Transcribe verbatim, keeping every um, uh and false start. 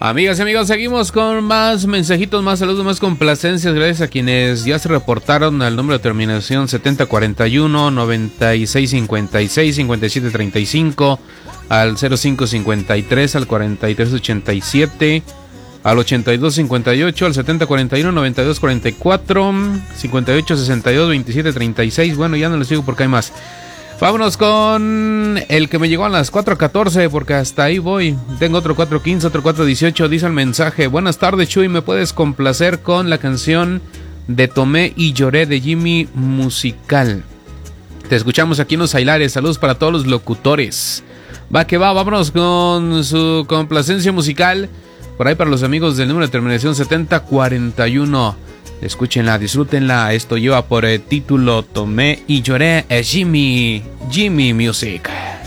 Amigas y amigos, seguimos con más mensajitos, más saludos, más complacencias. Gracias a quienes ya se reportaron al número de terminación setenta cuarenta y uno, noventa y seis cincuenta y seis, cincuenta y siete treinta y cinco, al cero cinco cincuenta y tres, al cuarenta y tres ochenta y siete, al ochenta y dos cincuenta y ocho, al setenta cuarenta y uno, noventa y dos cuarenta y cuatro, cincuenta y ocho sesenta y dos, veintisiete treinta y seis. Bueno, ya no les digo porque hay más. Vámonos con el que me llegó a las cuatro catorce, porque hasta ahí voy. Tengo otro cuatro quince, otro cuatro dieciocho. Dice el mensaje: buenas tardes, Chuy, ¿me puedes complacer con la canción de Tomé y Lloré de Jimmy Musical? Te escuchamos aquí en Los Ailares. Saludos para todos los locutores. Va que va, vámonos con su complacencia musical. Por ahí para los amigos del número de terminación setenta cuarenta y uno. Escúchenla, disfrútenla. Esto lleva por el título Tomé y Lloré, es Jimmy, Jimmy Music.